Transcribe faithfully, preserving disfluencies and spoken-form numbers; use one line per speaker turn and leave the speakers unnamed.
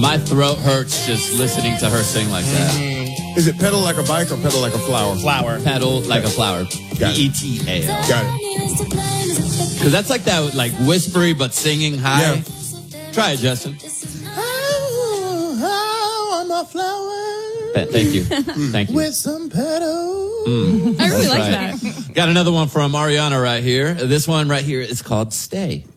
My throat hurts just listening to her sing like that.
Is it pedal like a bike or pedal like a flower?
Flower.
Pedal like a flower.
Got it.
P E T A L.
Got it.
Because that's like that, like whispery but singing high.
Yeah.
Try it, Justin.
Oh, I'm a flower.
Th- Thank you. Thank you.
With some petals.
Mm,
I really
that's
like
right.
that.
Got another one from Ariana right here. This one right here is called Stay.